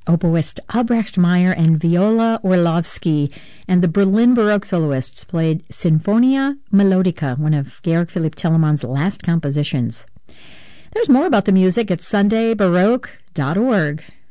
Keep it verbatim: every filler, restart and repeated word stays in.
Oboist Albrecht Meyer and Viola Orlovsky, and the Berlin Baroque soloists played Sinfonia Melodica, one of Georg Philipp Telemann's last compositions. There's more about the music at sunday baroque dot org.